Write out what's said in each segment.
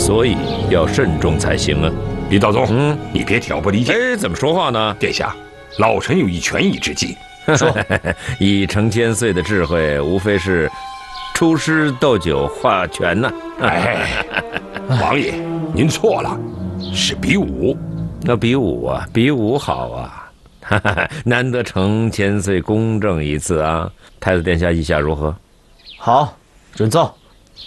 所以要慎重才行啊。 李道宗，你别挑拨离间。 哎，怎么说话呢？ 殿下，老臣有一权宜之计。 说，以成千岁的智慧，无非是出师斗酒划拳呐。 哎，王爷，您错了，是比武。 那比武啊，比武好啊，难得成千岁公正一次啊！太子殿下意下如何？ 好，准奏。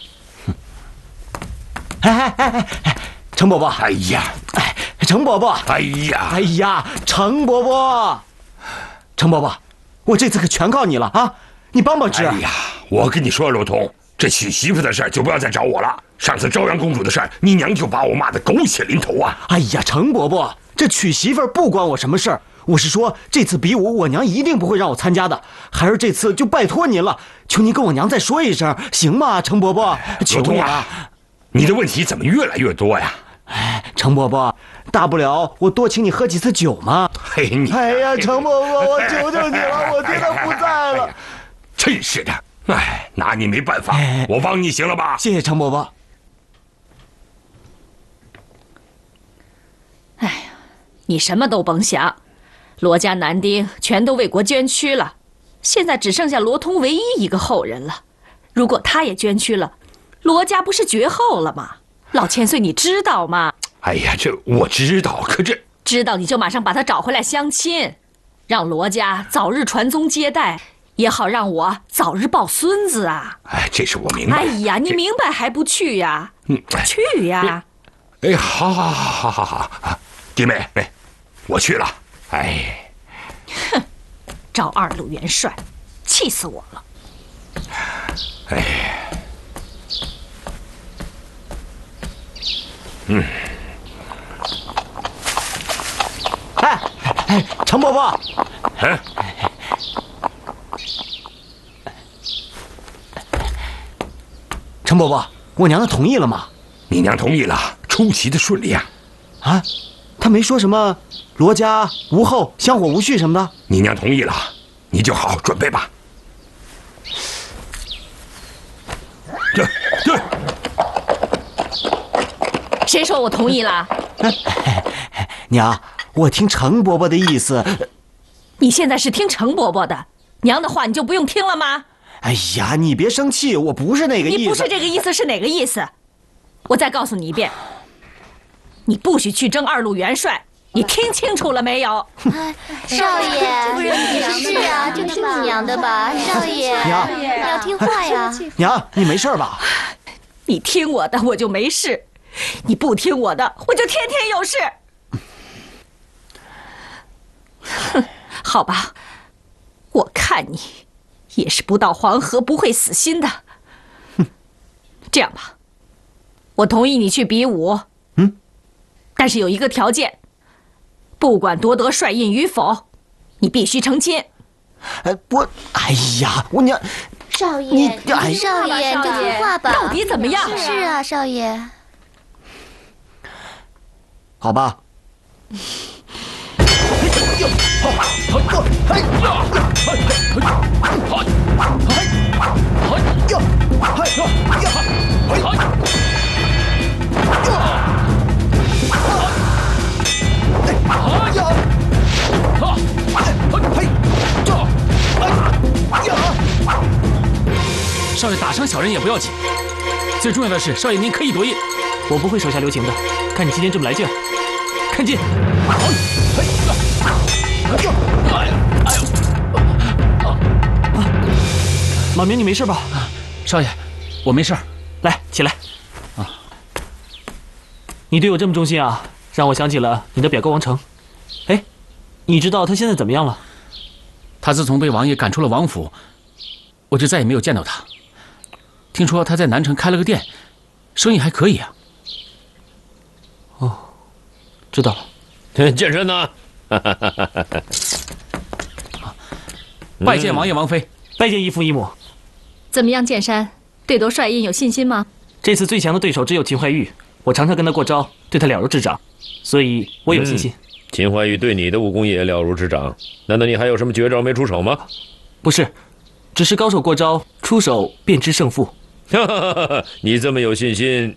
程伯伯， 哎呀， 程伯伯， 哎呀， 程伯伯，程伯伯，我这次可全靠你了啊！你帮帮支。 哎呀，我跟你说，罗通，这娶媳妇的事儿就不要再找我了。上次朝阳公主的事儿，你娘就把我骂得狗血淋头啊！ 哎呀，程伯伯，这娶媳妇不关我什么事儿。我是说，这次比武，我娘一定不会让我参加的。孩儿这次就拜托您了，求您跟我娘再说一声，行吗？程伯伯，求你了。 你的问题怎么越来越多呀？ 哎，程伯伯，大不了我多请你喝几次酒嘛。 嘿，你， 哎呀，程伯伯，我求求你了，我爹他不在了。 真是的，哎，拿你没办法，我帮你行了吧？ 谢谢程伯伯。 哎呀，你什么都甭想，罗家男丁全都为国捐躯了，现在只剩下罗通唯一一个后人了。如果他也捐躯了，罗家不是绝后了吗？老千岁，你知道吗？ 哎呀，这我知道，可这知道你就马上把他找回来相亲，让罗家早日传宗接代，也好让我早日抱孙子啊！ 哎，这是我明白。 哎呀，你明白还不去呀？去呀！ 哎，好，弟妹，我去了。哎， 哼，赵二路元帅，气死我了！ 哎。 程伯伯，程伯伯，我娘同意了吗？ 你娘同意了，出奇的顺利啊！ 啊，她没说什么罗家无后、香火无序什么的。 你娘同意了，你就好好准备吧。对。 谁说我同意了？ 娘，我听程伯伯的意思。 你现在是听程伯伯的，娘的话你就不用听了吗？ 哎呀，你别生气，我不是那个意思。 你不是这个意思是哪个意思？我再告诉你一遍，你不许去争二路元帅，你听清楚了没有？ 少爷，也是啊，这是你娘的吧？少爷， 娘， 你要听话呀。 娘，你没事吧？ 你听我的，我就没事；你不听我的，我就天天有事。哼，好吧，我看你也是不到黄河不会死心的。这样吧，我同意你去比武，但是有一个条件，不管夺得帅印与否，你必须成亲。 哎呀，我娘， 少爷，少爷，你就听话吧。 到底怎么样？ 是啊，少爷。 好吧。 少爷打伤小人也不要紧，最重要的是少爷您可以夺印，我不会手下留情的。看你今天这么来劲儿，看劲！马明，你没事吧？少爷，我没事。来，起来。你对我这么忠心啊，让我想起了你的表哥王成。哎，你知道他现在怎么样了？他自从被王爷赶出了王府，我就再也没有见到他。听说他在南城开了个店，生意还可以啊。哦，知道了。 健身呢？ 拜见王爷王妃，拜见义父义母。 怎么样，剑山对夺帅印有信心吗？ 这次最强的对手只有秦怀玉，我常常跟他过招，对他了如指掌，所以我有信心。 秦怀玉对你的武功也了如指掌，难道你还有什么绝招没出手吗？ 不是，只是高手过招，出手便知胜负。 你这么有信心，